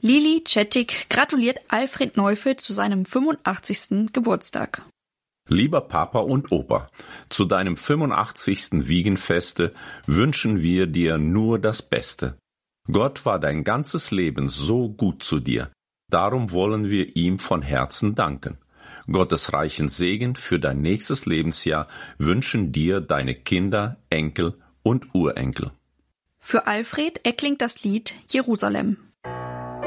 Lili Czettik gratuliert Alfred Neufeld zu seinem 85. Geburtstag. Lieber Papa und Opa, zu deinem 85. Wiegenfeste wünschen wir dir nur das Beste. Gott war dein ganzes Leben so gut zu dir. Darum wollen wir ihm von Herzen danken. Gottes reichen Segen für dein nächstes Lebensjahr wünschen dir deine Kinder, Enkel und Urenkel. Für Alfred erklingt das Lied Jerusalem.